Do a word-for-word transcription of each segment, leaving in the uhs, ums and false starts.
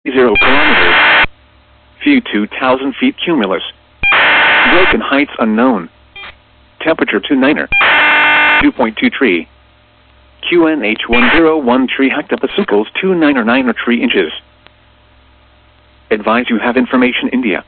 zero kilometers. View two thousand feet cumulus. Broken heights unknown. Temperature two niner. dew point two three. Q N H one zero one three hectopascals two niner niner three inches. Advise you have information India.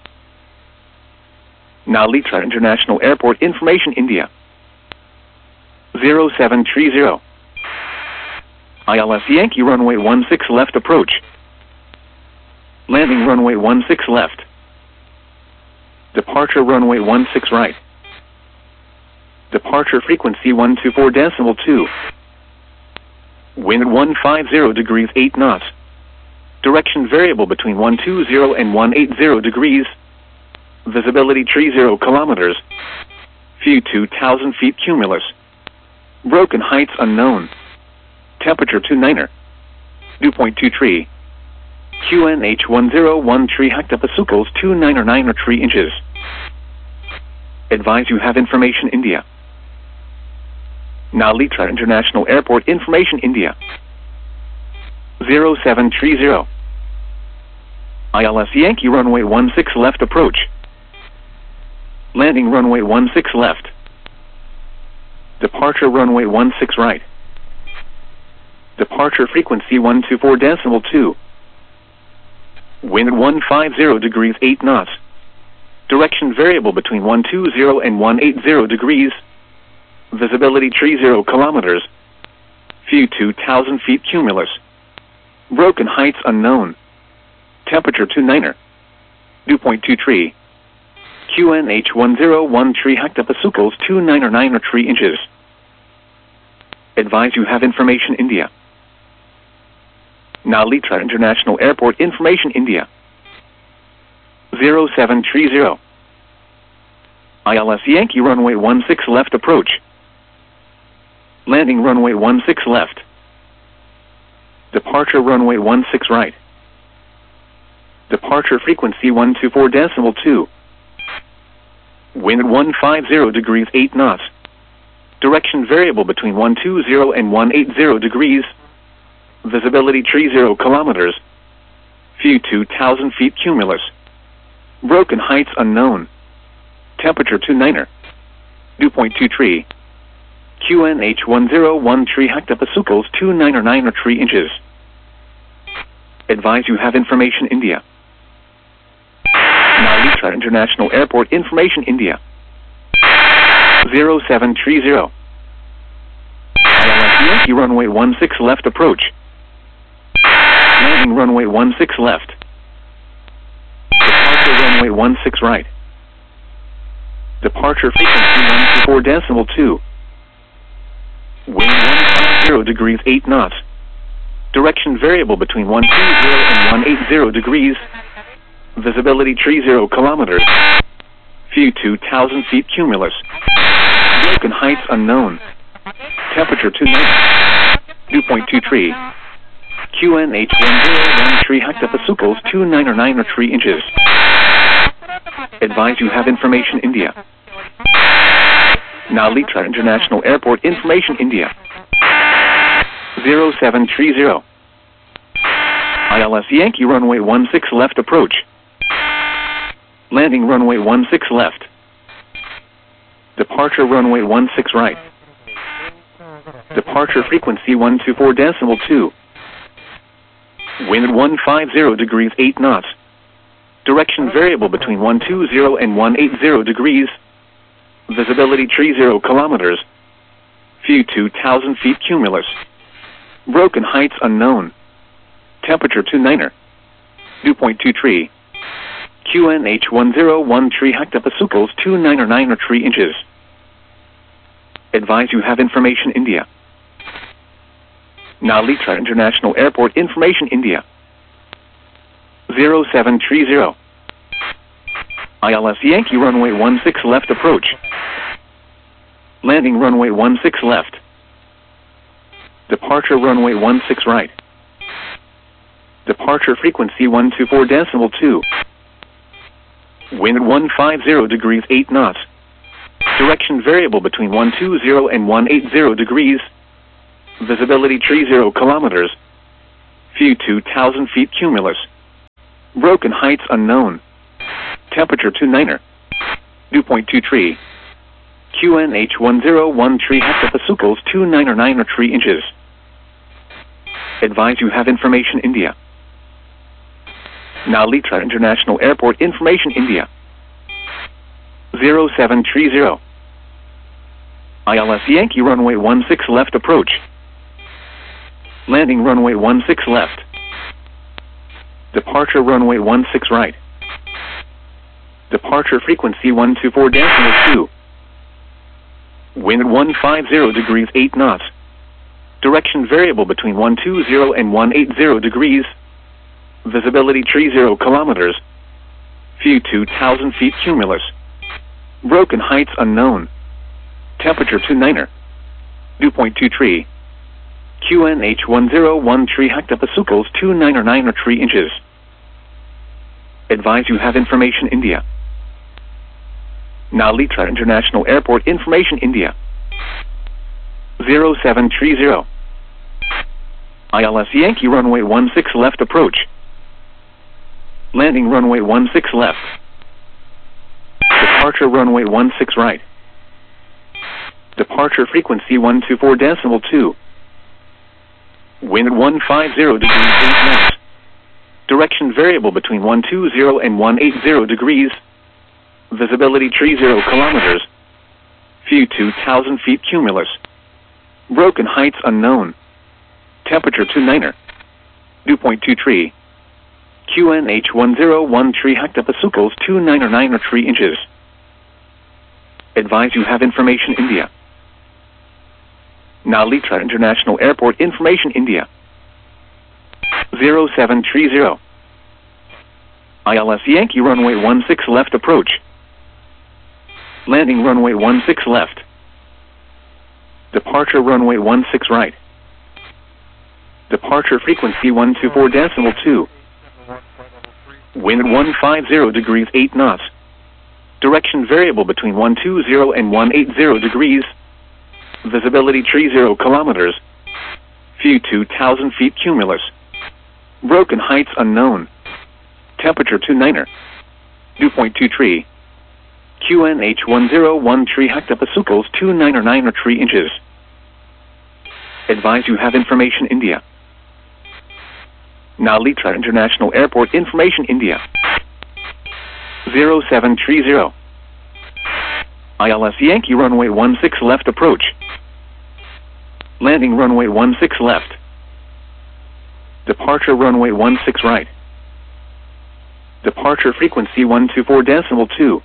Now Litra International Airport information India. zero seven three zero. I L S Yankee runway one six left approach. Landing runway one six left. Departure runway one six right. Departure frequency one two four decimal two. Wind one five zero degrees eight knots. Direction variable between one two zero and one eight zero degrees. Visibility three zero kilometers. View two thousand feet cumulus. Broken heights unknown. Temperature two niner. dew point two three. Q N H one zero one three hectopascals two niner niner three inches. Advise you have information India. Now Litra International Airport information India. zero seven three zero. I L S Yankee runway one six left approach. Landing runway one six left. Departure runway one six right. Departure frequency one two four decimal two. Wind one five zero degrees eight knots. Direction variable between one two zero and one eight zero degrees. Visibility three zero kilometers. View two thousand feet cumulus. Broken heights unknown. Temperature two niner. dew point two three. Q N H one zero one three hectopascals two niner niner three inches. Advise you have information India. Now Litra International Airport information India. zero seven three zero. I L S Yankee runway one six left approach. Landing runway one six left. Departure runway one six right. Departure frequency one two four decimal two. Wind one five zero degrees eight knots. Direction variable between one two zero and one eight zero degrees. Visibility three zero kilometers. View two thousand feet cumulus. Broken heights unknown. Temperature two niner. dew point two three. Q N H one zero one three hectopascals two niner niner three inches. Advise you have information India. Now Litra International Airport information India. zero seven three zero. I L S Yankee runway one six left approach. Landing runway one six left. Departure runway one six right. Departure frequency one two four decimal two. Wind one five zero degrees eight knots. Direction variable between one two zero and one eight zero degrees. Visibility three zero kilometers. View two thousand feet cumulus. Broken heights unknown. Temperature two niner. dew point two three. Q N H one zero one three hectopascals two niner niner three inches. Advise you have information India. Now Litra International Airport information India. zero seven three zero. I L S Yankee runway one six left approach. Landing runway one six left. Departure runway one six right. Departure frequency one two four decimal two. Wind one five zero degrees eight knots. Direction variable between one two zero and one eight zero degrees. Visibility three zero kilometers. View two thousand feet cumulus. Broken heights unknown. Temperature two niner. dew point two three. Q N H one zero one three hectopascals two niner niner three inches. Advise you have information India. Now Litra International Airport information India. zero seven three zero. I L S Yankee runway one six left approach. Landing runway one six left. Departure runway one six right. Departure frequency one two four decimal two. Wind one five zero degrees eight knots. Direction variable between one two zero and one eight zero degrees. Visibility three zero kilometers. View two thousand feet cumulus. Broken heights unknown. Temperature two niner. Dew point two tree. Q N H one zero one tree hectopascals two niner niner tree inches. Advise you have information India. Nalitra International Airport information India. zero seven three zero. I L S Yankee runway one six left approach. Landing runway one six left. Departure runway one six right. Departure frequency one two four decimal two. Wind one five zero degrees eight knots. Direction variable between one two zero and one eight zero degrees. Visibility three zero kilometers. View two thousand feet cumulus. Broken heights unknown. Temperature two niner. Dew point two tree. Q N H one zero one tree hectopascals two niner niner tree inches. Advise you have information India. Nalitra International Airport information India. zero seven three zero. I L S Yankee runway one six left approach. Landing runway one six left. Departure runway one six right. Departure frequency one two four decimal two. Wind one five zero degrees eight knots. Direction variable between one two zero and one eight zero degrees. Visibility three zero kilometers. View two thousand feet cumulus. Broken heights unknown. Temperature two niner. Dew point two tree. Q N H one zero one tree hectopascals two niner niner tree inches. Advise you have information India. Nalitra International Airport information India. zero seven three zero. I L S Yankee runway one six left approach. Landing runway one six left. Departure runway one six right. Departure frequency one two four decimal two. Wind one five zero degrees eight knots. Direction variable between one two zero and one eight zero degrees. Visibility three zero kilometers. View two thousand feet cumulus. Broken heights unknown. Temperature two niner. Dew point two tree. Q N H one zero one tree hectopascals two niner niner tree inches. Advise you have information India. Nalitra International Airport information India. zero seven three zero. I L S Yankee runway one six left approach. Landing runway one six left. Departure runway one six right. Departure frequency one two four decimal two.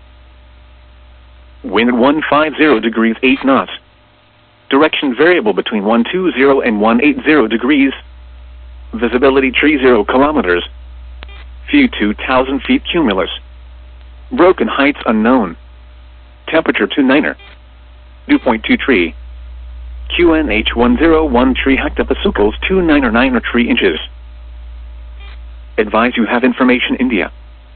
Wind one five zero degrees eight knots. Direction variable between one two zero and one eight zero degrees. Visibility three zero kilometers. View two thousand feet cumulus. Broken heights unknown. Temperature two niner. Dew point two tree. Q N H one zero one tree hectopascals two niner niner tree inches. Advise you have information India.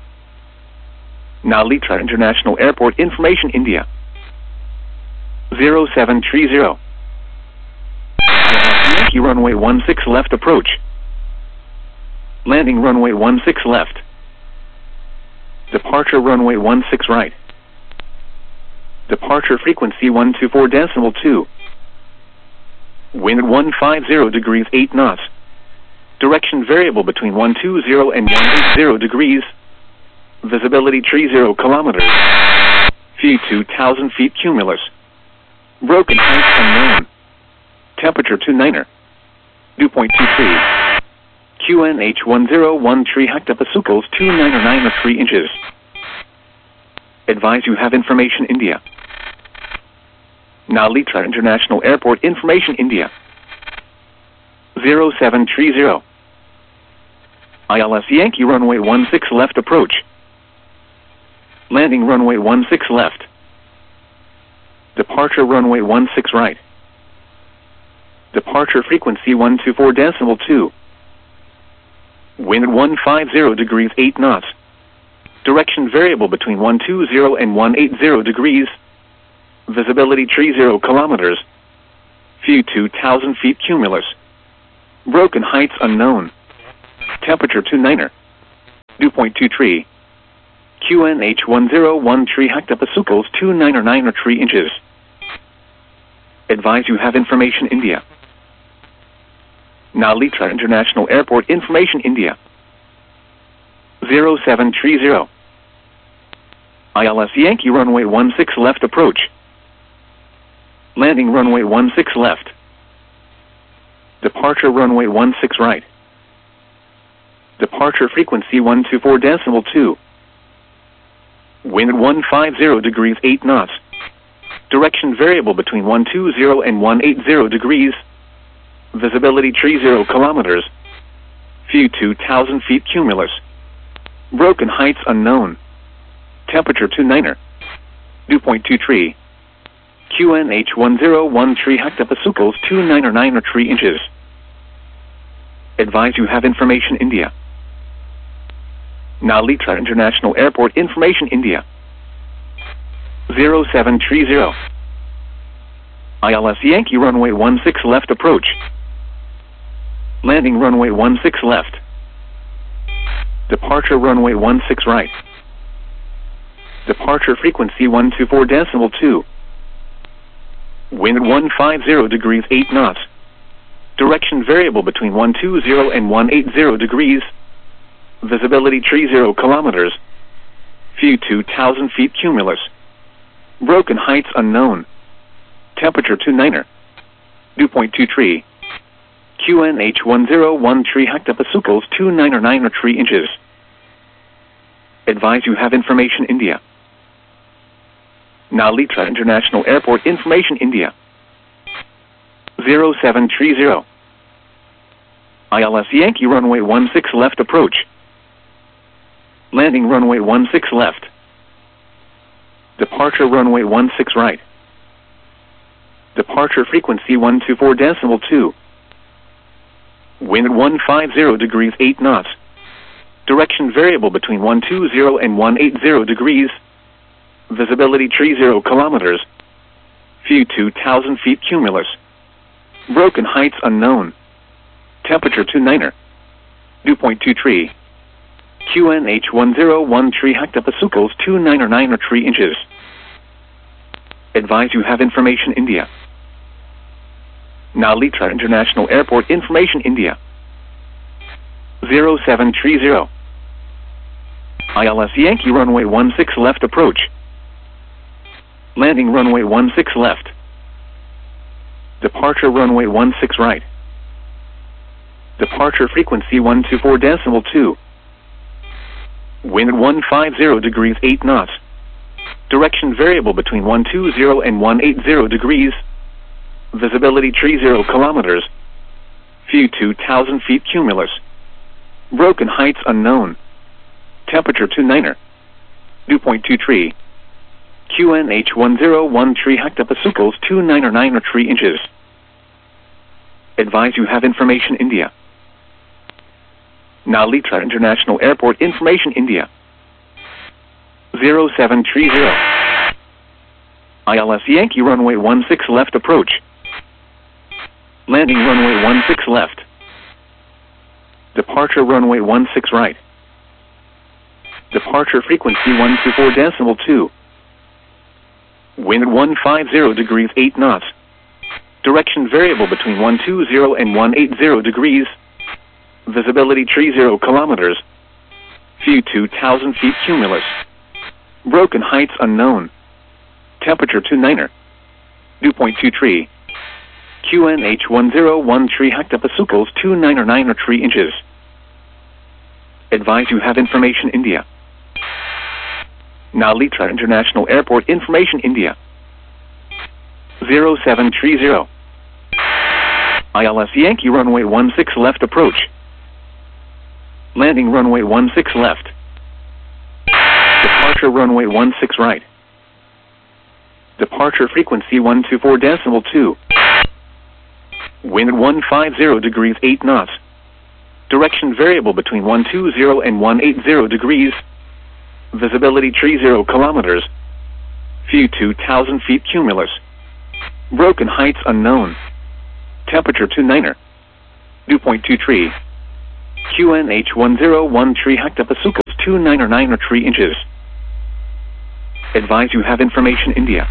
Nalitra International Airport information India. zero seven three zero. Yankee runway one six left approach. Landing runway one six left. Departure runway one six right. Departure frequency one two four decimal two. Wind one five zero degrees eight knots. Direction variable between one two zero and one eight zero degrees. Visibility three zero kilometers. View two thousand feet cumulus. Broken heights unknown. Temperature two niner. Dew point two tree. Q N H one zero one tree hectopascals two niner niner tree inches. Advise you have information India. Nalitra International Airport information India. zero seven three zero. I L S Yankee runway one six left approach. Landing runway one six left. Departure runway one six right. Departure frequency one two four decimal two. Wind one five zero degrees eight knots. Direction variable between one two zero and one eight zero degrees. Visibility three zero kilometers. View two thousand feet cumulus. Broken heights unknown. Temperature two niner. two point two three. Q N H one zero one three hectopascals two nine nine or three inches. Advise you have information India. Nalita International Airport information India. zero seven three zero. I L S Yankee runway one six left approach. Landing runway one six left. Departure runway one six right. Departure frequency one two four decimal two. Wind one five zero degrees eight knots. Direction variable between one two zero and one eight zero degrees. Visibility three zero kilometers. View two thousand feet cumulus. Broken heights unknown. Temperature two niner. two point two three. Q N H one zero one three hectopascals two nine nine or three inches. Advise you have information India. Nalita International Airport information India. zero seven three zero. I L S Yankee runway one six left approach. Landing runway one six left. Departure runway one six right. Departure frequency one two four decimal two. Wind one five zero degrees eight knots. Direction variable between one two zero and one eight zero degrees. Visibility three zero kilometers. View two thousand feet cumulus. Broken heights unknown. Temperature two niner. two point two three. Q N H one zero one three hectopascals two nine nine or three inches. Advise you have information India. Nalita International Airport information India. zero seven three zero. I L S Yankee runway one six left approach. Landing runway one six left. Departure runway one six right. Departure frequency one two four decimal two. Wind one five zero degrees eight knots. Direction variable between one two zero and one eight zero degrees. Visibility three zero kilometers. View two thousand feet cumulus. Broken heights unknown. Temperature two niner. two point two three. Q N H one zero one three hectopascals two nine nine or three inches. Advise you have information India. Nalita International Airport information India. zero seven three zero. I L S Yankee runway one six left approach. Landing runway one six left. Departure runway one six right. Departure frequency one two four decimal two. Wind one five zero degrees eight knots. Direction variable between one two zero and one eight zero degrees. Visibility three zero kilometers. View two thousand feet cumulus. Broken heights unknown. Temperature two niner. two point two three. Q N H one zero one three hectopascals two nine nine or three inches. Advise you have information India. Nalita International Airport information India. zero seven three zero. I L S Yankee runway one six left approach. Landing runway one six left. Departure runway one six right. Departure frequency one two four decimal two. Wind one five zero degrees eight knots. Direction variable between one two zero and one eight zero degrees. Visibility three zero kilometers. View two thousand feet cumulus. Broken heights unknown. Temperature two niner. two point two three. Q N H one zero one three hectopascals two nine nine or three inches. Advise you have information India. Nalita International Airport information India. zero seven three zero. I L S Yankee runway one six left approach. Landing runway one six left. Departure runway one six right. Departure frequency one two four decimal two. Wind one five zero degrees eight knots. Direction variable between one two zero and one eight zero degrees. Visibility three zero kilometers. View two thousand feet cumulus. Broken heights unknown. Temperature two niner. two point two three. Q N H one zero one three hectopascals two nine nine or three inches. Advise you have information India.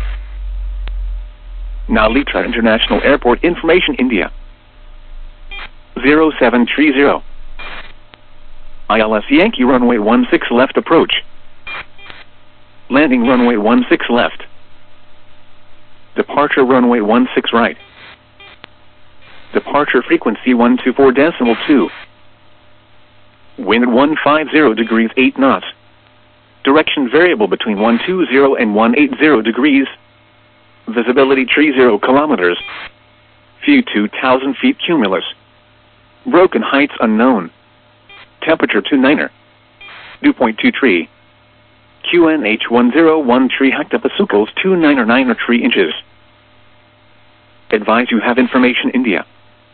Nalitra International Airport information India. zero seven three zero. I L S Yankee runway one six left approach. Landing runway one six left. Departure runway one six right. Departure frequency one two four decimal two. Wind one five zero degrees eight knots. Direction variable between one two zero and one eight zero degrees. Visibility three zero kilometers. View two thousand feet cumulus. Broken heights unknown. Temperature two niner. Dew point two three. Q N H one zero one three hectopascals two nine nine or three inches. Advise you have information India.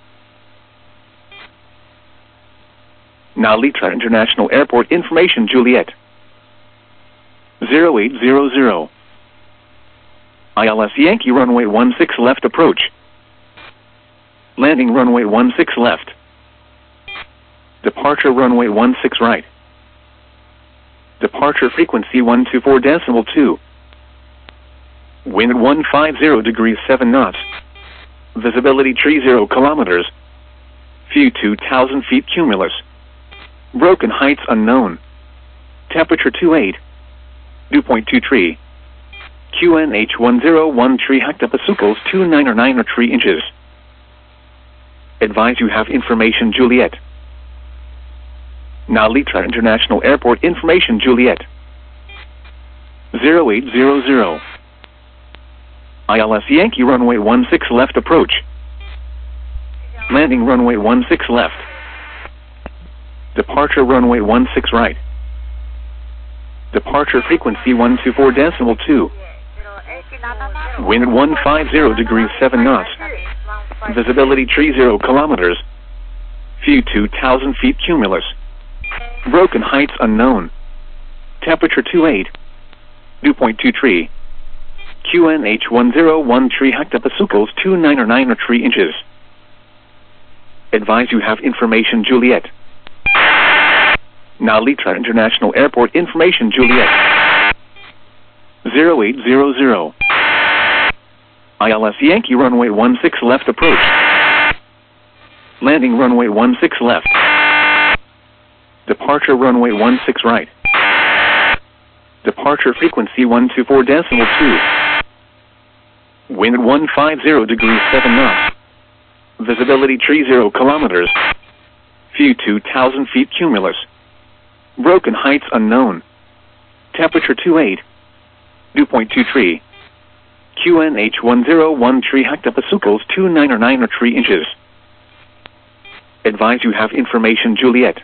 Nalitra International Airport information Juliet. zero eight zero zero. I L S Yankee runway one six left approach. Landing runway one six left. Departure runway one six right. Departure frequency one two four decimal two. Wind one five zero degrees seven knots. Visibility three zero kilometers. View two thousand feet cumulus. Broken heights unknown. Temperature two eight. Dew point two three. Q N H one zero one three hectopascals two nine nine or three inches. Advise you have information Juliet. Nalitra International Airport information Juliet. zero eight zero zero. I L S Yankee runway one six left approach. Landing runway one six left. Departure runway one six right. Departure frequency one two four decimal two. Wind one five zero degrees seven knots. Visibility three zero kilometers. View two thousand feet cumulus. Broken heights unknown. Temperature two eight. Dew point two three. Q N H one zero one three hectopascals two nine nine or three inches. Advise you have information Juliet. Nalitra International Airport information Juliet. zero eight zero zero. I L S Yankee runway one six left approach. Landing runway one six left. Departure runway one six right. Departure frequency one two four decimal two. Wind one five zero degrees seven knots. Visibility three zero kilometers. View two thousand feet cumulus. Broken heights unknown. Temperature two eight. Dew point two three. Q N H one zero one three hectopascals two nine nine or three inches. Advise you have information Juliet.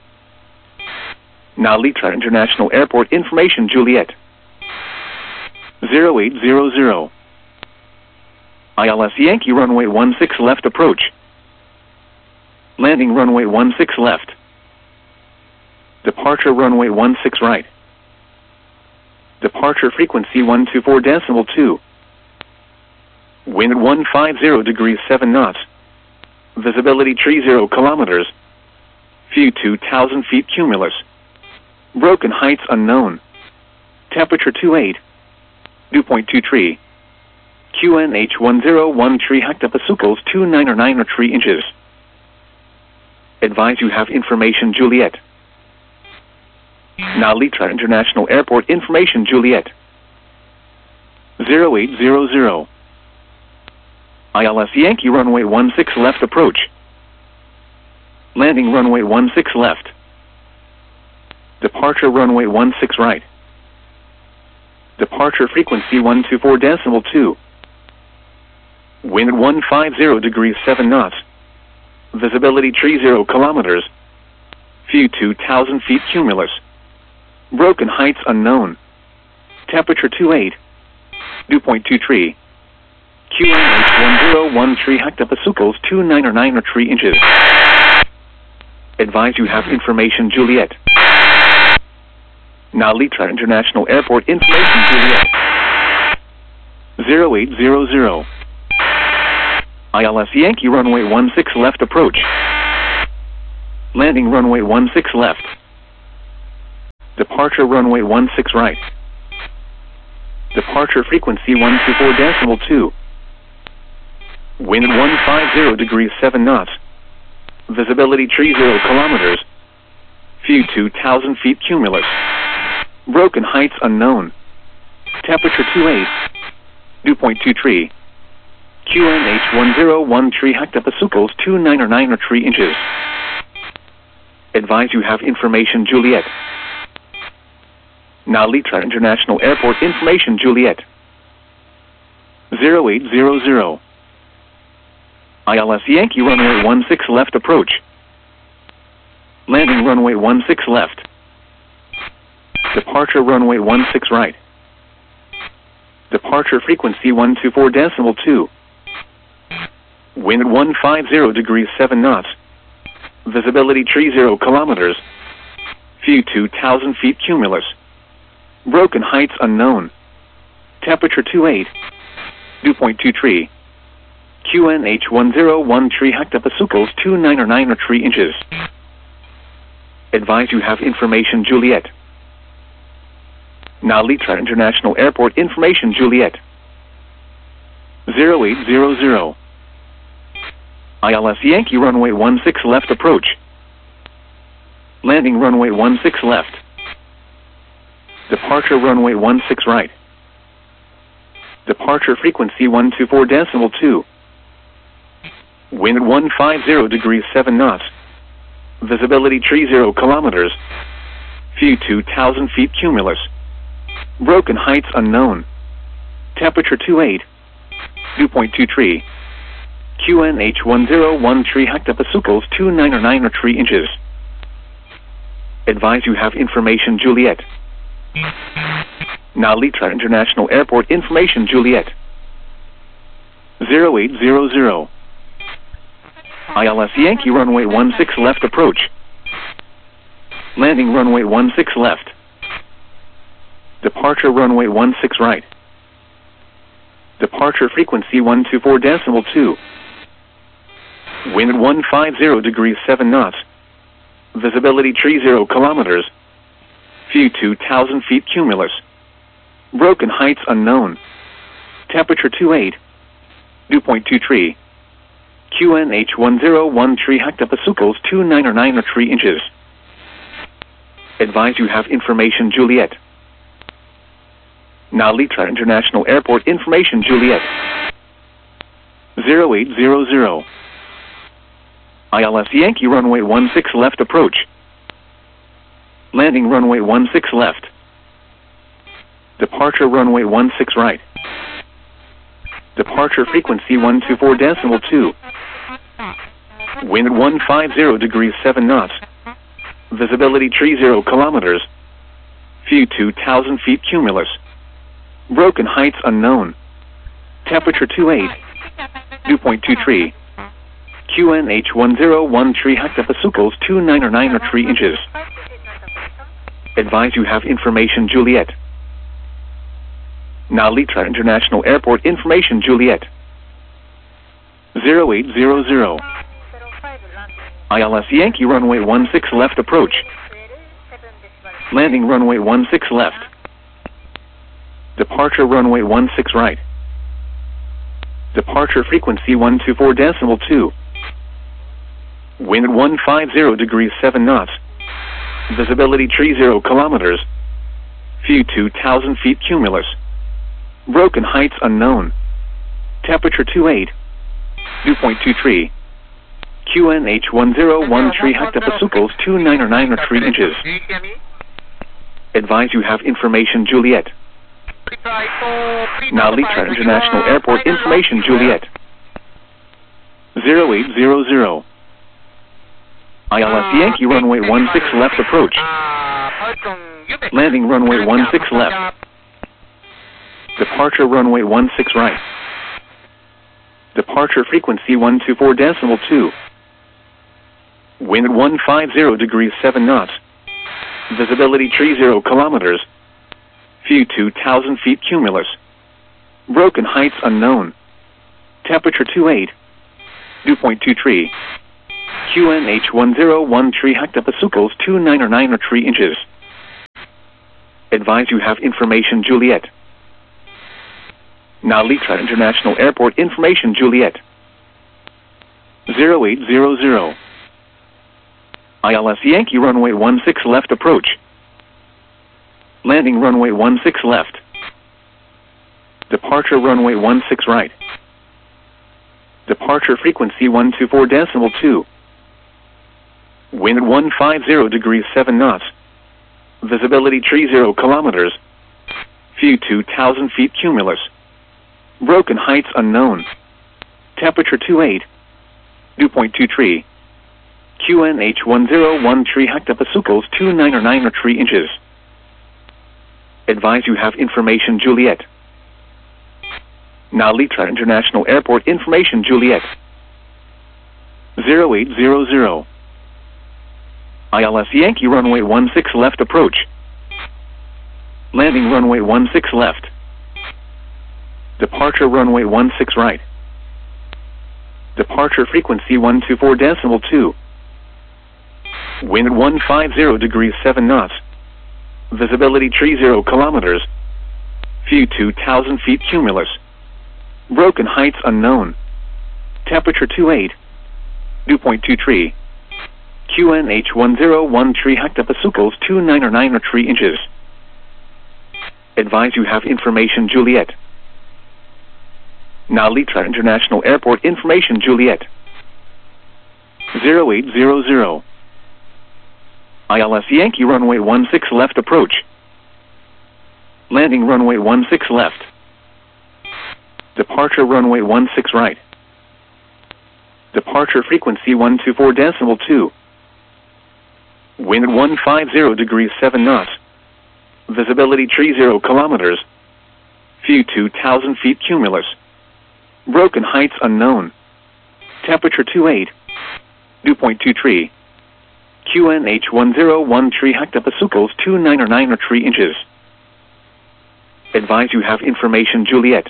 Nalitra International Airport information Juliet. zero eight zero zero. I L S Yankee runway one six left approach. Landing runway one six left. Departure runway one six right. Departure frequency one two four decimal two. Wind one five zero degrees seven knots. Visibility three zero kilometers. View two thousand feet cumulus. Broken heights unknown. Temperature two eight. Dew point two three. Q N H one zero one three hectopascals two nine nine or three inches. Advise you have information Juliet. Nalitra International Airport information Juliet. zero eight zero zero. I L S Yankee runway one six left approach. Landing runway one six left. Departure runway one six right. Departure frequency one two four decimal two. Wind one five zero degrees seven knots. Visibility three zero kilometers. View two thousand feet cumulus. Broken heights unknown. Temperature two eight. Dew point two three. Q N H one zero one three hectopascals two nine nine or three inches. Advise you have information Juliet. Nalitra International Airport information Juliet. zero eight zero zero. I L S Yankee runway one six left approach. Landing runway one six left. Departure runway one six right. Departure frequency one two four decimal two. Wind one five zero degrees seven knots. Visibility three zero kilometers. View two thousand feet cumulus. Broken heights unknown. Temperature two eight. Dew point two three. Q N H one zero one three hectopascals two nine or nine or three inches. Advise you have information Juliet. Now Litra International Airport information Juliet. zero eight zero zero. I L S Yankee runway one six left approach. Landing runway one six left. Departure runway one six right. Departure frequency one two four decimal two. Wind one five zero degrees seven knots. Visibility three zero kilometers. View two thousand feet cumulus. Broken heights unknown. Temperature two eight. Dew point two three. Q N H one zero one three hectopascals two nine or nine or three inches. Advise you have information Juliet. Now Litra International Airport information Juliet. zero eight zero zero. I L S Yankee runway one six left approach. Landing runway one six left. Departure runway one six right. Departure frequency one two four decimal two. Wind one five zero degrees seven knots. Visibility three zero kilometers. View two thousand feet cumulus. Broken heights unknown. Temperature two eight. Dew point two three. Q N H one zero one three hectopascals two nine or nine or three inches. Advise you have information Juliet. Now Litra International Airport information Juliet. zero eight zero zero. I L S Yankee runway one six left approach. Landing runway one six left. Departure runway one six right. Departure frequency one two four decimal two. Wind one five zero degrees seven knots. Visibility three zero kilometers. View two thousand feet cumulus. Broken heights unknown. Temperature two eight. Dew point two three. Q N H one zero one three hectopascals two nine or nine or three inches. Advise you have information Juliet. Now Litra International Airport information Juliet. zero eight zero zero. I L S Yankee runway one six left approach. Landing runway one six left. Departure runway one six right. Departure frequency one two four decimal two. Wind one five zero degrees seven knots. Visibility three zero kilometers. View two thousand feet cumulus. Broken heights unknown. Temperature two eight. Dew point two three. Q N H one zero one three hectopascals two nine or nine or three inches. Advise you have information Juliet. Now Litra International Airport information Juliet. zero eight zero zero. I L S Yankee runway one six left approach. Landing runway one six left. Departure runway one six right. Departure frequency one two four decimal two. Wind one five zero degrees seven knots. Visibility three zero kilometers. View two thousand feet cumulus. Broken heights unknown. Temperature two eight. Dew point two three. Q N H one zero one three hectopascals two nine or nine or three inches. Advise you have information Juliet. Now Litra International Airport information Juliet. zero eight zero zero. I L S Yankee runway one six left approach. Landing runway one six left. Departure runway one six right. Departure frequency one two four decimal two. Wind one five zero degrees seven knots. Visibility three zero kilometers. View two thousand feet cumulus. Broken heights unknown. Temperature two eight. Dew point two three. Q N H one zero one three hectopascals two nine or nine or three inches. Advise you have information Juliet. Now Litra International Airport information Juliet. zero eight zero zero. I L S Yankee runway one six left approach. Landing runway one six left. Departure runway one six right. Departure frequency one two four decimal two. Wind one five zero degrees seven knots. Visibility three zero kilometers. View two thousand feet cumulus. Broken heights unknown. Temperature two eight. Dew point two three. Q N H one zero one three hectopascals two nine or nine or three inches. Advise you have information Juliet. Now Litra International Airport information Juliet. zero eight zero zero. I L S Yankee runway one six left approach. Landing runway one six left. Departure runway one six right. Departure frequency one two four decimal two. Wind one five zero degrees seven knots. Visibility three zero kilometers. View two thousand feet cumulus. Broken heights unknown. Temperature two eight. Dew point two three. Q N H one zero one three hectopascals two nine or nine or three inches. Advise you have information Juliet. Now Litra International Airport information Juliet. zero eight zero zero. I L S Yankee runway one six left approach. Landing runway one six left. Departure runway one six right. Departure frequency one two four decimal two. Wind one five zero degrees seven knots. Visibility three zero kilometers. View two thousand feet cumulus. Broken heights unknown. Temperature two eight. Dew point two three. Q N H one zero one three hectopascals two nine or nine or three inches. Advise you have information Juliet.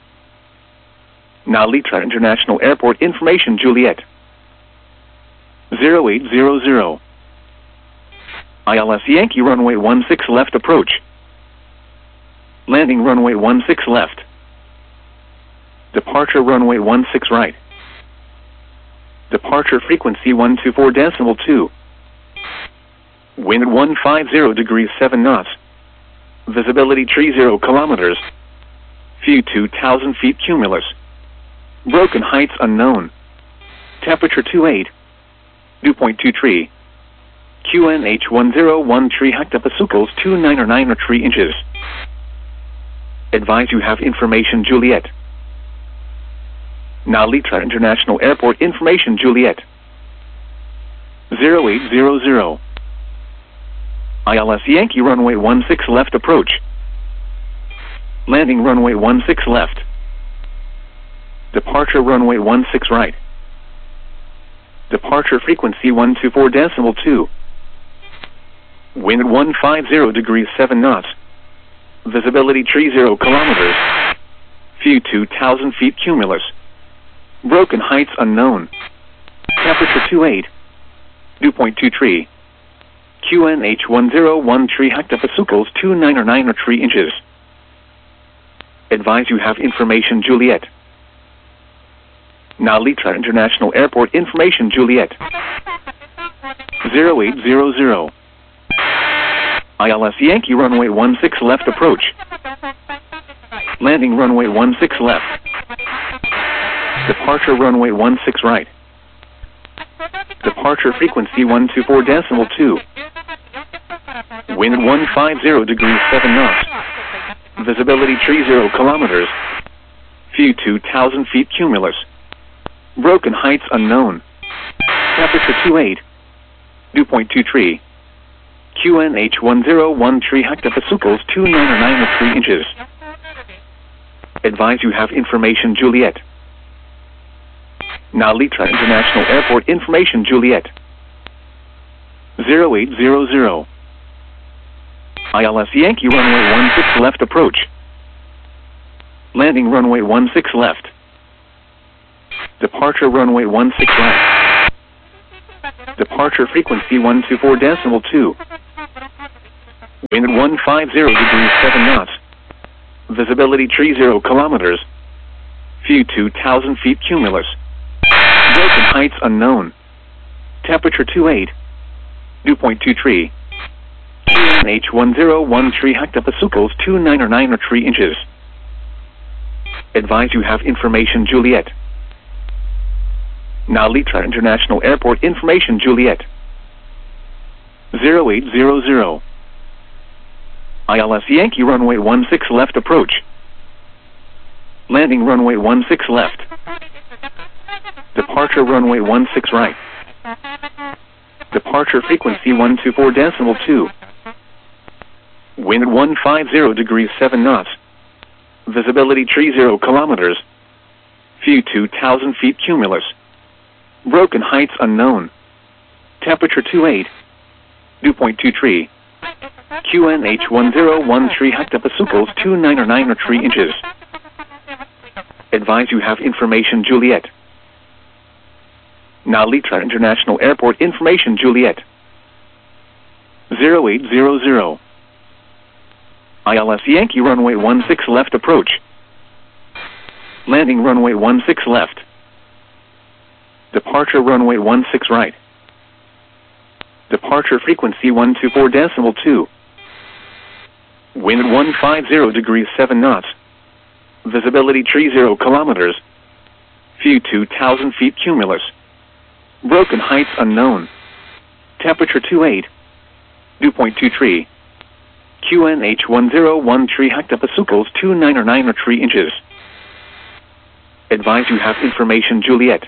Now Litra International Airport information Juliet. zero eight zero zero. I L S Yankee runway one six left approach. Landing runway one six left. Departure runway one six right. Departure frequency one two four decimal two. Wind one five zero degrees seven knots. Visibility three zero kilometers. View two thousand feet cumulus. Broken heights unknown. Temperature two eight. Dew point two three. Q N H one zero one three hectopascals two nine or nine or three inches. Advise you have information Juliet. Now Litra International Airport information Juliet. zero eight zero zero. I L S Yankee runway one six left approach. Landing runway one six left. Departure runway one six right. Departure frequency one two four decimal two. Wind one five zero degrees seven knots. Visibility three zero kilometers. View two thousand feet cumulus. Broken heights unknown. Temperature two eight. Dew point two three. Q N H one zero one three hectopascals two nine or nine or three inches. Advise you have information Juliet. Now Litra International Airport information Juliet. zero eight zero zero. I L S Yankee runway one six left approach. Landing runway one six left. Departure runway one six right. Departure frequency one two four decimal two. Wind one five zero degrees seven knots. Visibility three zero kilometers. View two thousand feet cumulus. Broken heights unknown. Temperature two eight. Dew point two three. Q N H one zero one three hectopascals two nine or nine or three inches. Advise you have information Juliet. Now Litra International Airport information Juliet. zero eight zero zero. I L S Yankee runway one six left approach. Landing runway one six left. Departure runway one six right. Departure frequency one two four decimal two. Wind at one five zero degrees seven knots. Visibility tree zero kilometers. View two thousand feet cumulus. Broken heights unknown. Temperature two eight. Dew point two three. Q N H one zero one three hectopascals two nine or nine or three inches. Advise you have information Juliet. Now Litra International Airport information Juliet. zero eight zero zero. I L S Yankee runway one six left approach. Landing runway one six left. Departure runway one six right. Departure frequency one two four decimal two. Wind at one five zero degrees seven knots. Visibility tree zero kilometers. View two thousand feet cumulus. Broken heights unknown. Temperature two eight. Dew point two three. Q N H one zero one three hectopascals two nine or nine or three inches. Advise you have information Juliet. Now Litra International Airport information Juliet. zero eight zero zero. I L S Yankee runway one six left approach. Landing runway one six left. Departure runway one six right. Departure frequency one two four decimal two. Wind at one five zero degrees seven knots. Visibility tree zero kilometers. View two thousand feet cumulus. Broken heights unknown. Temperature two eight. Dew point two three. Q N H one zero one three hectopascals two nine or nine or three inches. Advise you have information Juliet.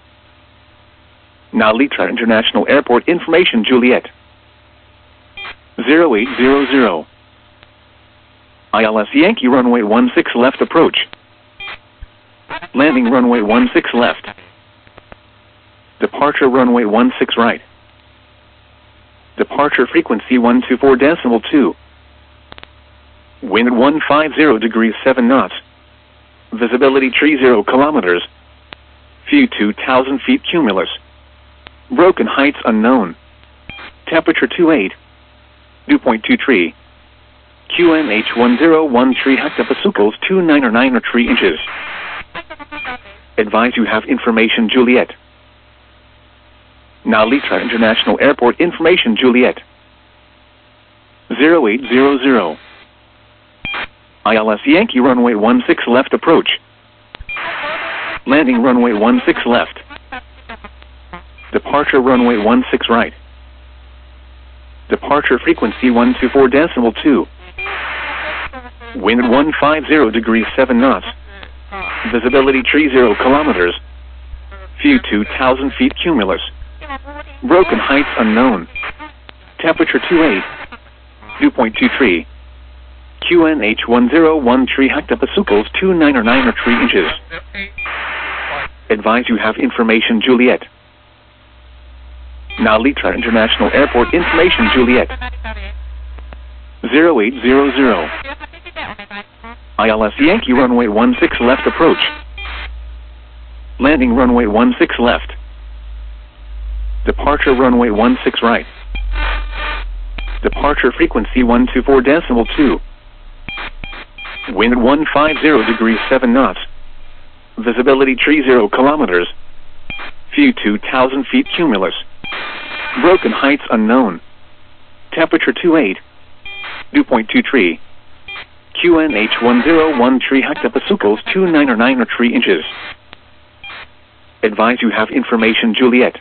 Now Litra International Airport information Juliet. zero eight zero zero. I L S Yankee runway one six left approach. Landing runway one six left. Departure runway one six right. Departure frequency one two four decimal two. Wind at one five zero degrees seven knots. Visibility tree zero kilometers. View two thousand feet cumulus. Broken heights unknown. Temperature two eight. Dew point two three. Q N H one zero one three hectopascals two nine or nine or three inches. Advise you have information Juliet. Now Litra International Airport information Juliet. zero eight zero zero. I L S Yankee runway one six left approach. Landing runway one six left. Departure runway one six right. Departure frequency one two four decimal two. Wind at one five zero degrees seven knots. Visibility tree zero kilometers. View two thousand feet cumulus. Broken heights unknown. Temperature two eight. Dew point two three. Q N H one zero one three hectopascals two nine or nine or three inches. Advise you have information Juliet. Now Litra International Airport information Juliet. zero eight zero zero. I L S Yankee runway one six left approach. Landing runway one six left. Departure runway one six right. Departure frequency one two four decimal two. Wind at one five zero degrees seven knots. Visibility tree zero kilometers. View two thousand feet cumulus. Broken heights unknown. Temperature two eight. Dew point two three. Q N H one zero one three hectopascals two nine or nine or three inches. Advise you have information Juliet.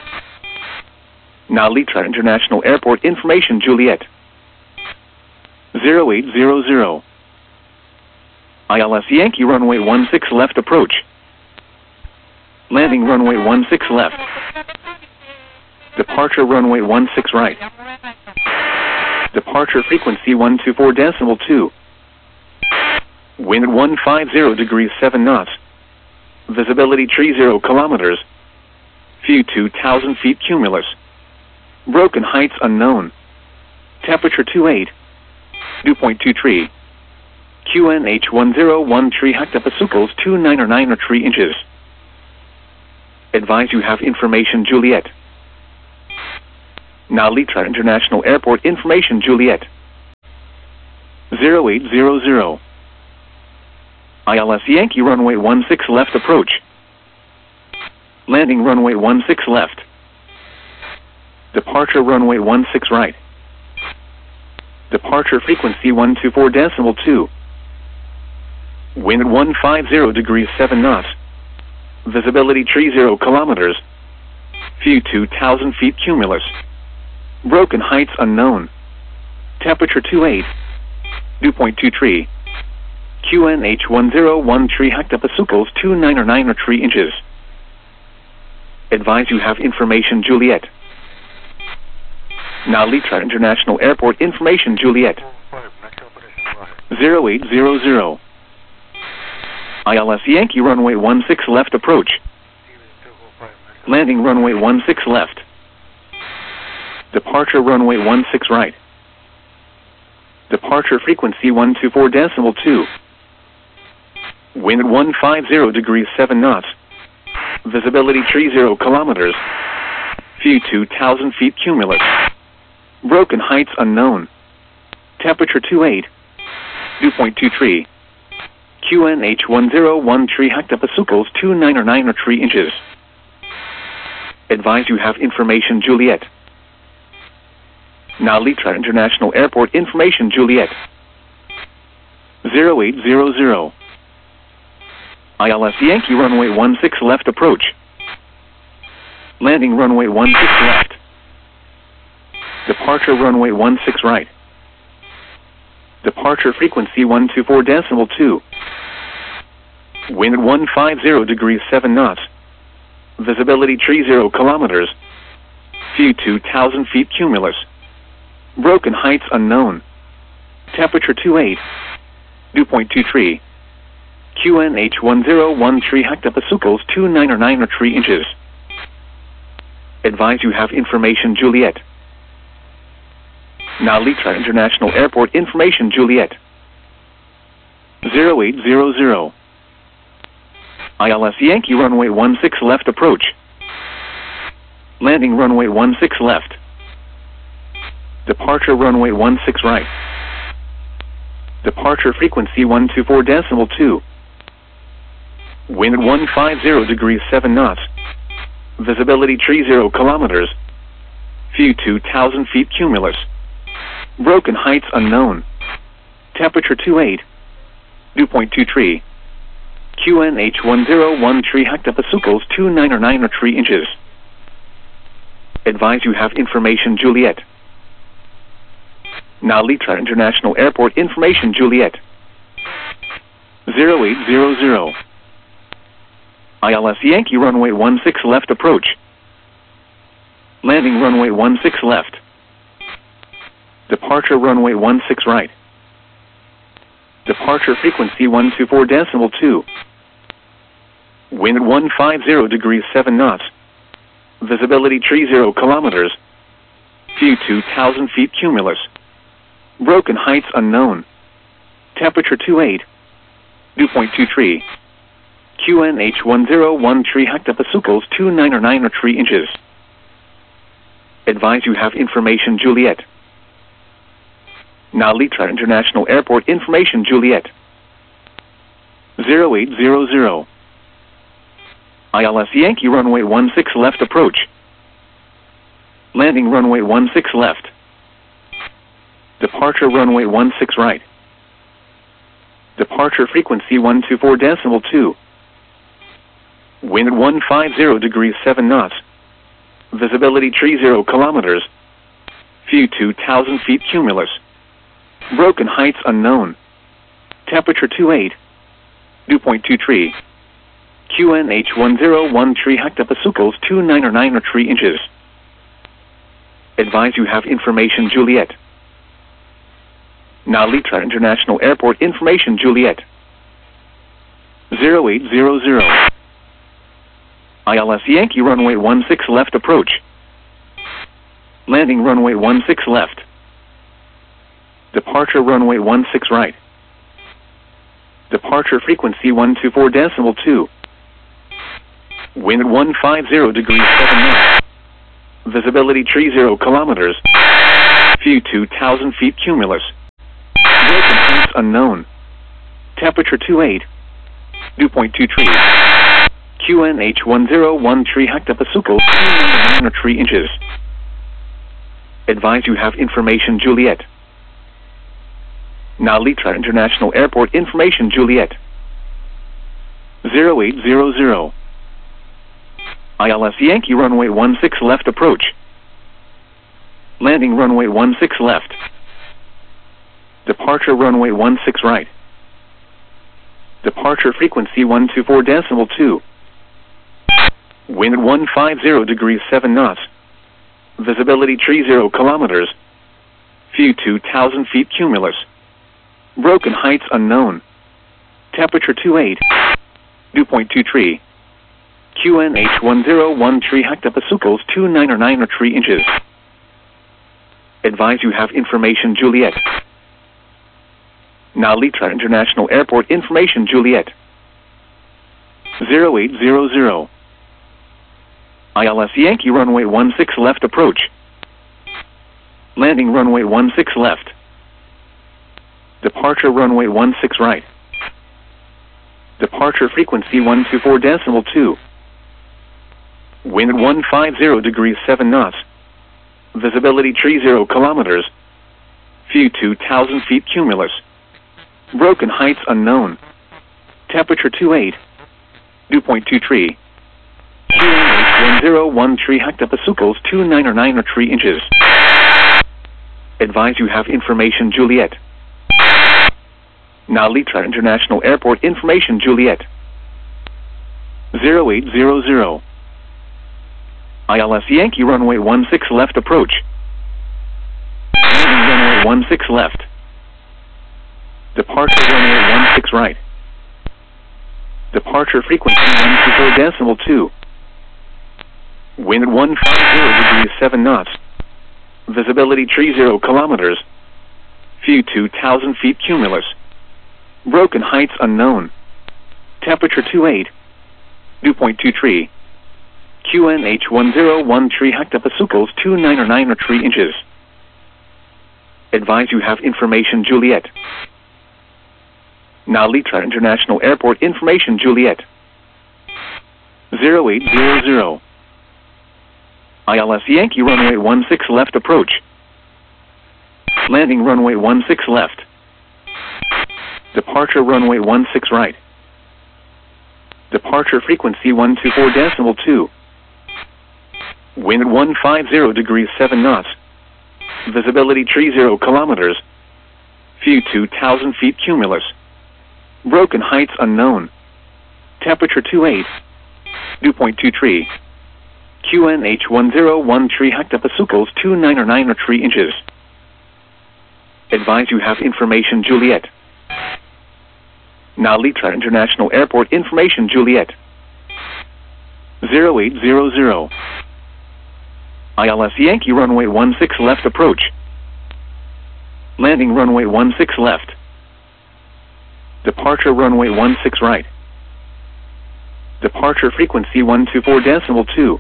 Now Litra International Airport information Juliet. zero eight zero zero. I L S Yankee runway one six left approach. Landing runway one six left. Departure runway one six right. Departure frequency one two four decimal two. Wind at one five zero degrees seven knots. Visibility tree zero kilometers. View two thousand feet cumulus. Broken heights unknown. Temperature two eight. Dew point two three. Q N H one zero one three hectopascals two nine or nine or three inches. Advise you have information Juliet. Now Litra International Airport information Juliet. zero eight zero zero. I L S Yankee runway one six left approach. Landing runway one six left. Departure runway one six right. Departure frequency one two four decimal two. Wind one five zero degrees seven knots. Visibility three zero kilometers. View two thousand feet cumulus. Broken heights unknown. Temperature two eight. Dew point two three. Q N H one zero one three hectopascals two nine or nine or three inches. Advise you have information Juliet. Now Litra International Airport information Juliet. zero eight zero zero. I L S Yankee runway one six left approach. Landing runway one six left. Departure runway one six right. Departure frequency one two four decimal two. Wind one five zero degrees seven knots. Visibility three zero kilometers. View two thousand feet cumulus. Broken heights unknown. Temperature two eight. Dew point two three. Q N H one zero one three hectopascals two nine or nine or three inches. Advise you have information Juliet. Now Litra International Airport information Juliet. zero eight zero zero. I L S Yankee runway one six left approach. Landing runway one six left. Departure runway one six right. Departure frequency one two four decimal two. Wind one five zero degrees seven knots. Visibility three zero kilometers. View two thousand feet cumulus. Broken heights unknown. Temperature two eight. Dew point two three. Q N H one zero one three hectopascals two nine or nine or three inches. Advise you have information Juliet. Now Litra International Airport information Juliet. zero eight zero zero. I L S Yankee runway one six left approach. Landing runway one six left. Departure runway one six right. Departure frequency one two four decimal two. Wind one five zero degrees seven knots. Visibility three zero kilometers. View two thousand feet cumulus. Broken heights unknown. Temperature two eight. Dew point two three. Q N H one zero one three hectopascals two nine or nine or three inches. Advise you have information Juliet. Now Litra International Airport information Juliet. zero eight zero zero. I L S Yankee runway one six left approach. Landing runway one six left. Departure runway one six right. Departure frequency one two four decimal two. Wind one five zero degrees seven knots. Visibility three zero kilometers. View two thousand feet cumulus. Broken heights unknown. Temperature two eight. Dew point two three. Q N H one zero one three hectopascals two nine or nine or three inches. Advise you have information Juliet. Now Litra International Airport information Juliet. zero eight zero zero. I L S Yankee runway one six left approach. Landing runway one six left. Departure runway one six right. Departure frequency one two four decimal two. Wind one five zero degrees seven knots. Visibility three zero kilometers. View two thousand feet cumulus. Broken heights unknown. Temperature two eight. Dew point two three. Q N H one zero one three hectopascals two nine or nine or three inches. Advise you have information Juliet. Now Litra International Airport information Juliet. zero eight zero zero. I L S Yankee runway one six left approach. Landing runway one six left. Departure runway one six right. Departure frequency one two four decimal two. Wind one five zero degrees seven knots. Visibility three zero kilometers. View two thousand feet cumulus. Broken unknown. Temperature two eight. Dew point two three. Q N H one zero one three hectopascals, two nine three inches. Advise you have information Juliet. Nalitra International Airport information Juliet. zero eight zero zero. I L S Yankee runway one six left approach. Landing runway one six left. Departure runway one six right. Departure frequency one two four decimal two. Wind one five zero degrees seven knots. Visibility three zero kilometers. View two thousand feet cumulus. Broken heights unknown. Temperature two eight. Dew point two three. Q N H one zero one three hectopascals, two nine nine three inches. Advise you have information Juliet. Nalitra International Airport information Juliet. zero eight zero zero. I L S Yankee runway one six left approach. Landing runway one six left. Departure runway one six right. Departure frequency one two four decimal two. Wind one five zero degrees seven knots. Visibility three zero kilometers. View two thousand feet cumulus. Broken heights unknown. Temperature two eight. Dew point two three. Q N H one zero one three hectopascals, two nine nine three inches. Advise you have information Juliet. Nalitra International Airport information Juliet. zero eight zero zero. I L S Yankee runway one six left approach. Landing runway one six left. Departure runway one six right. Departure frequency one two four decimal two. Wind one five zero degrees seven knots. Visibility three zero kilometers. View two thousand feet cumulus. Broken heights unknown. Temperature two eight. Dew point two three. Q N H one zero one three hectopascals, two nine nine three inches. Advise you have information Juliet. Nalitra International Airport information Juliet. zero eight zero zero. I L S Yankee runway one six left approach. Landing runway one six left. Departure runway one six right. Departure frequency one two four decimal two. Wind one five zero degrees seven knots. Visibility three zero kilometers. View two thousand feet cumulus. Broken heights unknown. Temperature two eight. Dew point two three. Q N H one zero one three hectopascals, two nine nine three inches. Advise you have information Juliet. Nalitra International Airport information Juliet. zero eight zero zero. I L S Yankee runway one six left approach. Landing runway one six left. Departure runway one six right. Departure frequency one two four decimal two.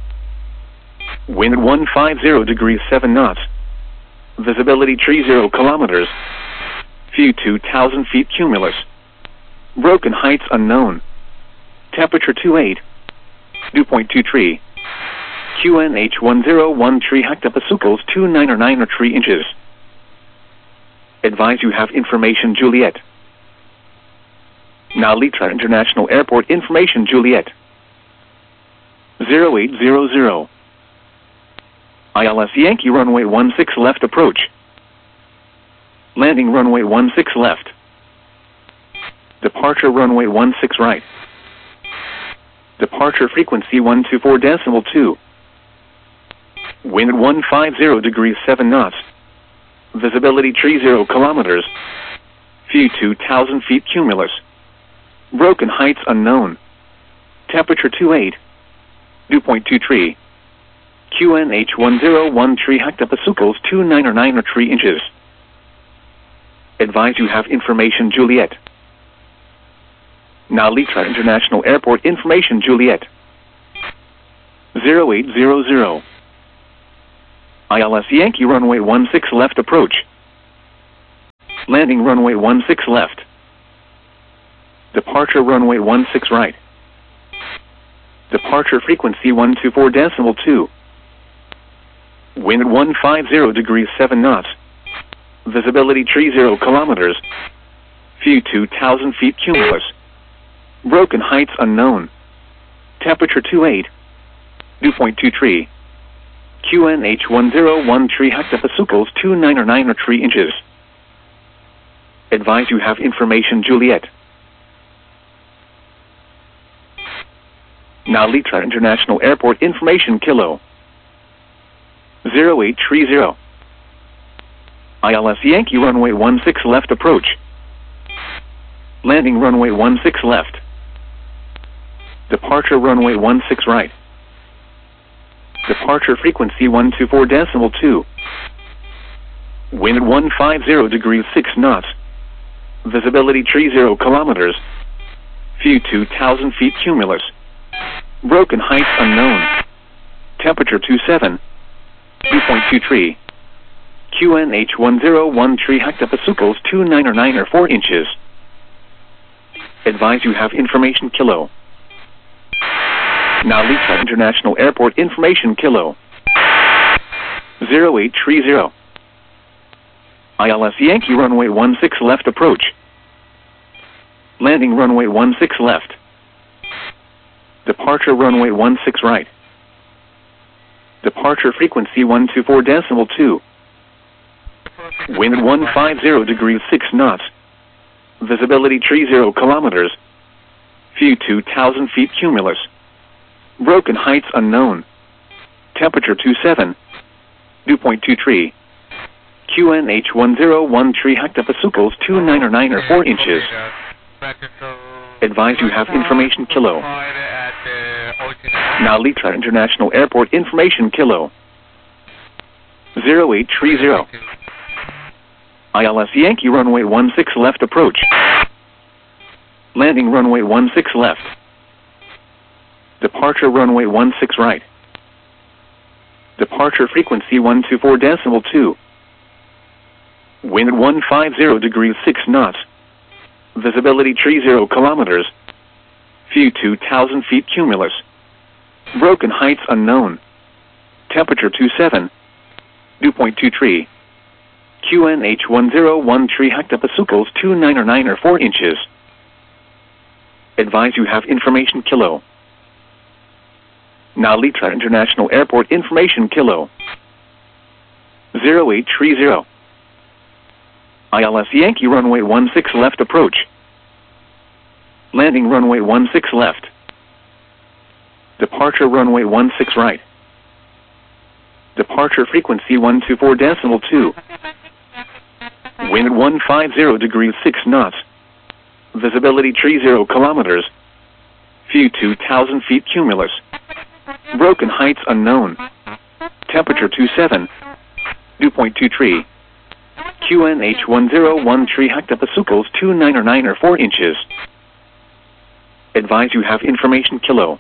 Wind one five zero degrees seven knots. Visibility three zero kilometers. View two thousand feet cumulus. Broken heights unknown. Temperature two eight. Dew point two three. Q N H one zero one three hectopascals, two nine nine three inches. Advise you have information Juliet. Nalitra International Airport information Juliet. zero eight zero zero. I L S Yankee runway one six left approach. Landing runway one six left. Departure runway one six right. Departure frequency one two four decimal two. Wind one five zero degrees seven knots. Visibility three zero kilometers. View two thousand feet cumulus. Broken heights unknown. Temperature two eight. Dew point two three. Q N H one zero one three hectopascals, two nine nine three inches. Advise you have information Juliet. Nalitra International Airport information Juliet. zero eight zero zero. I L S Yankee runway one six left approach. Landing runway one six left. Departure runway one six right. Departure frequency one two four decimal two. Wind one five zero degrees seven knots. Visibility three zero kilometers. View two thousand feet cumulus. Broken heights unknown. Temperature two eight. Dew point two three. Q N H one zero one three hectopascals two nine or nine or three inches. Advise you have information Juliet. Now Litra International Airport information Kilo. zero eight three zero. I L S Yankee runway one six left approach. Landing runway one six left. Departure runway one six right. Departure frequency one two four decimal two. Wind one five zero degrees six knots. Visibility three zero kilometers. View two thousand feet cumulus. Broken heights unknown. Temperature two seven. Dew point two three. Q N H one zero one three hectopascals two nine or nine or four inches. Advise you have information Kilo. Now Litra International Airport information Kilo. zero eight three zero. I L S Yankee runway one six left approach. Landing runway one six left. Departure runway one six right. Departure frequency one two four decimal two. Wind one five zero degrees six knots. Visibility three zero kilometers. View two thousand feet cumulus. Broken heights unknown. Temperature two seven. Dew point two three. Q N H one zero one three hectopascals two nine or nine or four inches. Advise you have information Kilo. Now Litra International Airport information Kilo. zero eight three zero. I L S Yankee runway one six left approach. Landing runway one six left. Departure runway one six right. Departure frequency one two four decimal two. Wind one five zero degrees six knots. Visibility three zero kilometers. View two thousand feet cumulus. Broken heights unknown. Temperature two seven. Dew point two three. Q N H one zero one three hectopascals two nine or nine or four inches. Advise you have information Kilo. Now Litra International Airport information Kilo. zero eight three zero. I L S Yankee runway one six left approach. Landing runway one six left. Departure runway one six right. Departure frequency one two four decimal two. Wind one five zero degrees six knots. Visibility three zero kilometers. View two thousand feet cumulus. Broken heights unknown. Temperature two seven. Dew point two three. Q N H one zero one three hectopascals two nine or nine or four inches. Advise you have information Kilo.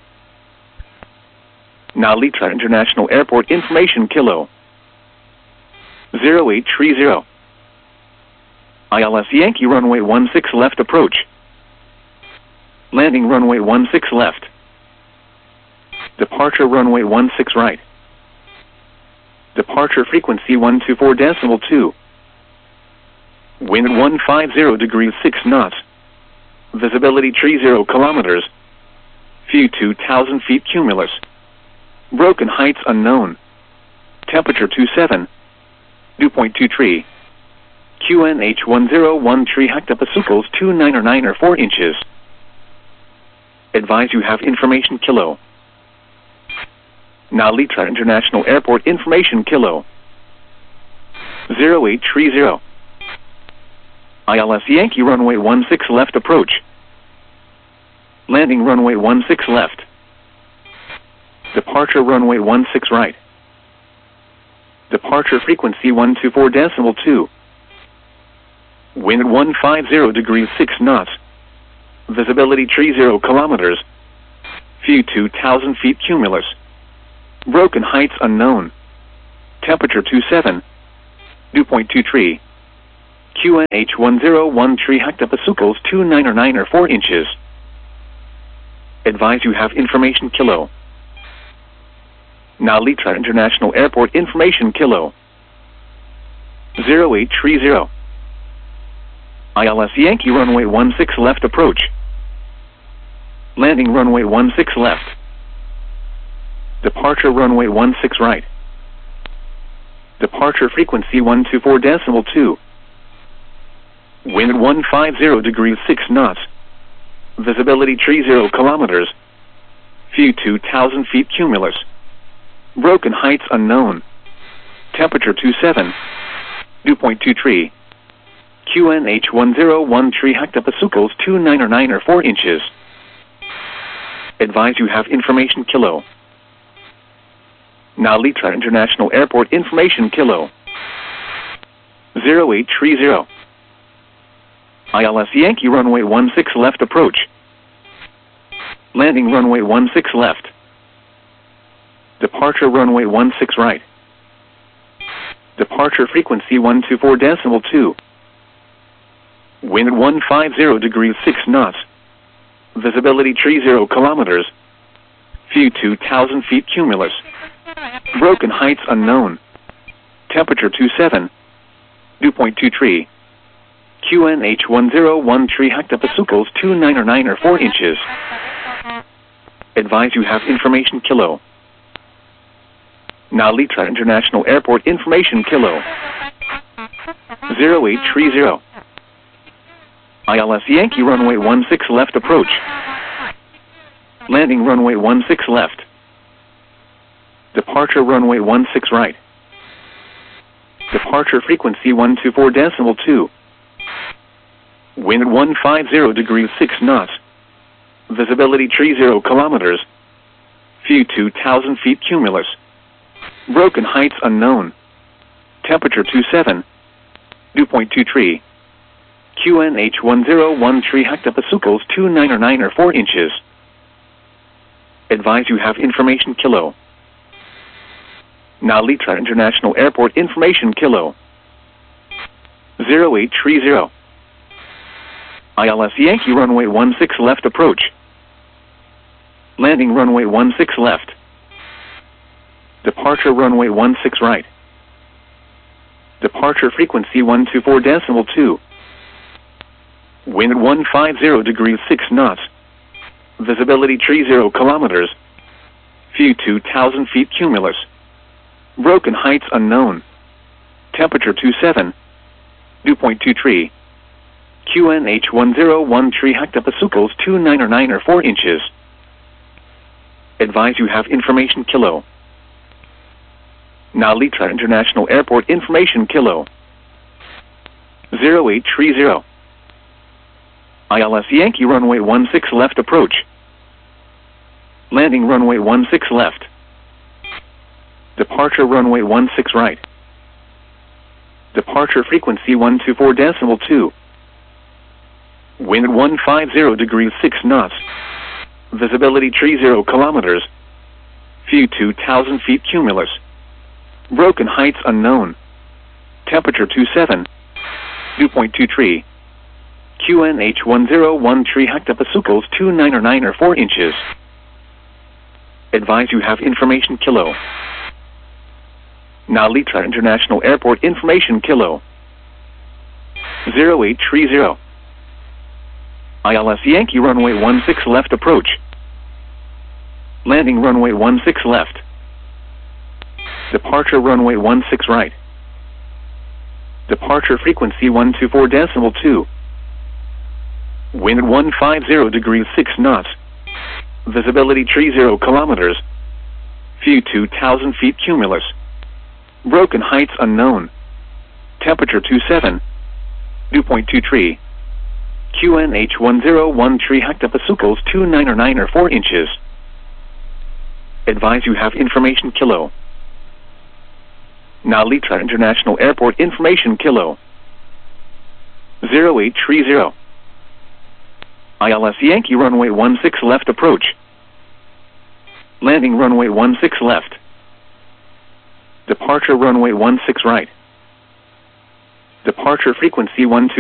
Now Litra International Airport information Kilo. zero eight three zero. I L S Yankee runway one six left approach. Landing runway one six left. Departure runway one six right. Departure frequency one two four decimal two. Wind one five zero degrees six knots. Visibility three zero kilometers. View two thousand feet cumulus. Broken heights unknown. Temperature two seven. Dew point two three. Q N H one zero one three hectopascals two nine or nine or four inches. Advise you have information Kilo. Now Litra International Airport information Kilo. zero eight three zero. I L S Yankee runway one six left approach. Landing runway one six left. Departure runway one six right. Departure frequency one two four decimal two. Wind one five zero degrees six knots. Visibility three zero kilometers. View two thousand feet cumulus. Broken heights unknown. Temperature two seven. Dew point two three. Q N H one zero one three hectopascals two nine or nine or four inches. Advise you have information kilo. Nalitra International Airport information kilo. zero eight three zero. I L S Yankee runway one six left approach. Landing runway one six left. Departure runway one six right. Departure frequency one two four decimal two. Wind one five zero degrees six knots. Visibility three zero kilometers. View two thousand feet cumulus. Broken heights unknown. Temperature two seven. Dew point two three. Q N H one zero one three hectopascals two nine or nine or four inches. Advise you have information kilo. Nalitra International Airport information kilo. zero eight three zero. I L S Yankee runway one six left approach. Landing runway one six left. Departure runway one six right. Departure frequency one two four decimal two. Wind one five zero degrees six knots. Visibility three zero kilometers. View two thousand feet cumulus. Broken heights unknown. Temperature two seven. Dew point two three. Q N H one zero one three hectopascals two nine or nine or four inches. Advise you have information kilo. Nalitra International Airport information kilo. zero eight three zero. I L S Yankee runway one six left approach. Landing runway one six left. Departure runway one six right. Departure frequency one two four decimal two. Wind one five zero degrees six knots. Visibility three zero kilometers. View two thousand feet cumulus. Broken heights unknown. Temperature two seven. Dew point two three. Q N H one zero one three hectopascals two nine or nine or four inches. Advise you have information kilo. Nalitra International Airport information kilo. zero eight three zero. I L S Yankee runway one six left approach. Landing runway one six left. Departure runway one six right. Departure frequency one two four decimal two. Wind one five zero degrees six knots. Visibility three zero kilometers. View two thousand feet cumulus. Broken heights unknown. Temperature two seven. Dew point two three. Q N H one zero one three hectopascals two nine or nine or four inches. Advise you have information kilo. Nalitra International Airport information kilo. zero eight three zero. I L S Yankee runway one six left approach. Landing runway one six left. Departure runway one six right. Departure frequency one two four decimal two. Wind one five zero degrees six knots. Visibility three zero kilometers. View two thousand feet cumulus. Broken heights unknown. Temperature two seven. Dew point two three. Q N H one zero one three hectopascals two nine or nine or four inches. Advise you have information kilo. Nalitra International Airport information kilo. zero eight three zero. I L S Yankee runway one six left approach. Landing runway one six left. Departure runway one six right. Departure frequency one two four decimal two. Wind one five zero degrees six knots. Visibility three zero kilometers. View two thousand feet cumulus. Broken heights unknown. Temperature two seven. Dew point two three. Q N H one zero one three hectopascals two nine or nine or four inches. Advise you have information kilo. Nalitra International Airport information kilo. zero eight three zero. I L S Yankee runway one six left approach. Landing runway one six left. Departure runway one six right. Departure frequency one two.